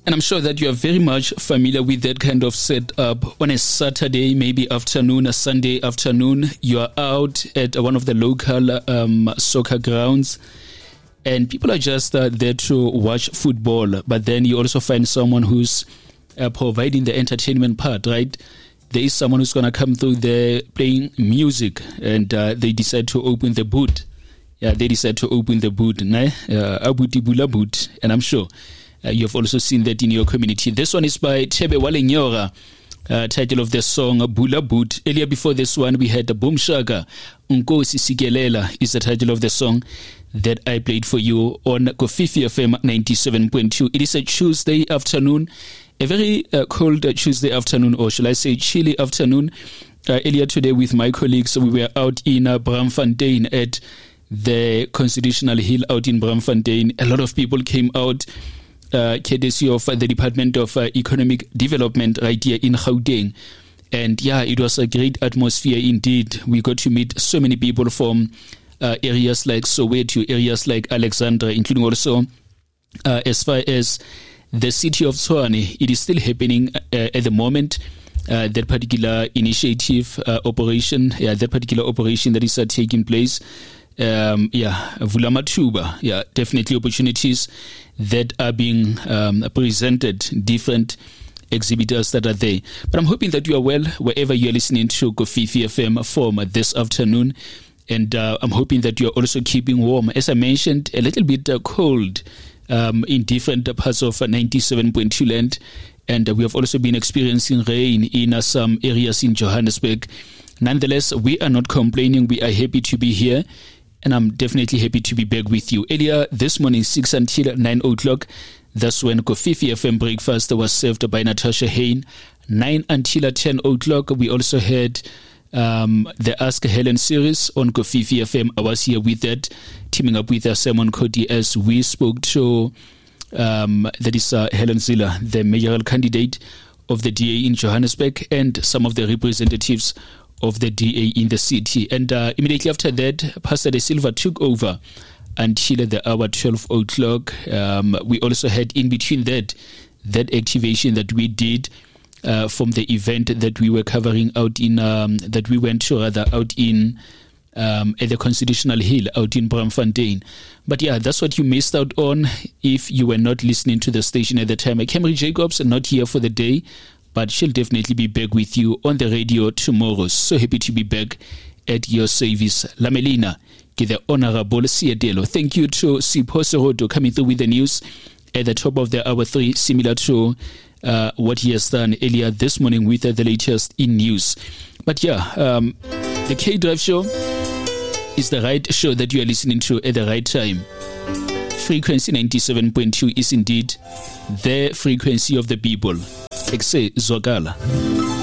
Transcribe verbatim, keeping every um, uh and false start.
And I'm sure that you are very much familiar with that kind of setup. On a Saturday, maybe afternoon, a Sunday afternoon, you are out at one of the local um, soccer grounds, and people are just uh, there to watch football. But then you also find someone who's uh, providing the entertainment part, right? There is someone who's going to come through there playing music, and uh, they decide to open the boot. Yeah, they decide to open the boot. Ne? Uh, abuti bula boot. And I'm sure Uh, you have also seen that in your community. This one is by Thebe Walenyora, uh, title of the song Bula Boot. Earlier before this one, we had Boom Shaka, Nkosi Sikelela is the title of the song that I played for you on Kofifi F M ninety-seven point two. It is a Tuesday afternoon, a very uh, cold uh, Tuesday afternoon, or shall I say chilly afternoon. Uh, earlier today with my colleagues, we were out in uh, Braamfontein at the Constitutional Hill out in Braamfontein. A lot of people came out, Uh, courtesy of uh, the Department of uh, Economic Development right here in Gauteng. And yeah, it was a great atmosphere indeed. We got to meet so many people from uh, areas like Soweto, areas like Alexandra, including also uh, as far as the city of Tshwane. It is still happening uh, at the moment. Uh, that particular initiative, uh, operation, yeah, that particular operation that is uh, taking place. Um, yeah, Vula Mathuba, yeah, definitely opportunities that are being um, presented, different exhibitors that are there. But I'm hoping that you are well wherever you're listening to Kofifi F M from this afternoon. And uh, I'm hoping that you're also keeping warm. As I mentioned, a little bit uh, cold um, in different parts of uh, ninety-seven point two land. And uh, we have also been experiencing rain in uh, some areas in Johannesburg. Nonetheless, we are not complaining. We are happy to be here. And I'm definitely happy to be back with you. Earlier this morning, six until nine o'clock, that's when Kofifi F M breakfast was served by Natasha Hain. nine until ten o'clock, we also had um, the Ask Helen series on Kofifi F M. I was here with that, teaming up with uh, Simon Cody as we spoke to, um, that is uh, Helen Ziller, the mayoral candidate of the D A in Johannesburg, and some of the representatives of the D A in the city. And uh, immediately after that, Pastor De Silva took over until the hour twelve o'clock. Um, we also had in between that, that activation that we did uh, from the event that we were covering out in, um, that we went to rather out in, um, at the Constitutional Hill out in Braamfontein. But yeah, that's what you missed out on if you were not listening to the station at the time. Camry Jacobs, not here for the day, but she'll definitely be back with you on the radio tomorrow. So happy to be back at your service. Lamelina, ke the Honorable Siedelo. Thank you to Sipho Serodo coming through with the news at the top of the hour three, similar to uh, what he has done earlier this morning with uh, the latest in news. But yeah, um, the K-Drive Show is the right show that you are listening to at the right time. Frequency ninety-seven point two is indeed the frequency of the people. Exe Zogala.